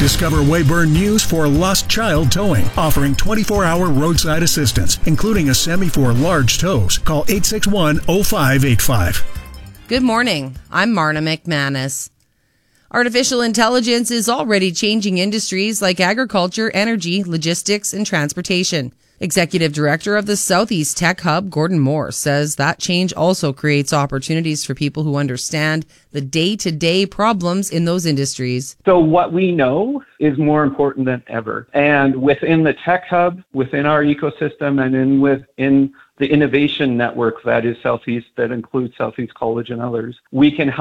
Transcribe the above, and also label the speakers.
Speaker 1: Discover Weyburn News for Lost Child Towing, offering 24-hour roadside assistance, including a semi for large tows. Call 861-0585.
Speaker 2: Good morning. I'm Marna McManus. Artificial intelligence is already changing industries like agriculture, energy, logistics, and transportation. Executive Director of the Southeast Tech Hub, Gordon Moore, says that change also creates opportunities for people who understand the day-to-day problems in those industries.
Speaker 3: So what we know is more important than ever. And within the Tech Hub, within our ecosystem, and within the innovation network that is Southeast, that includes Southeast College and others, we can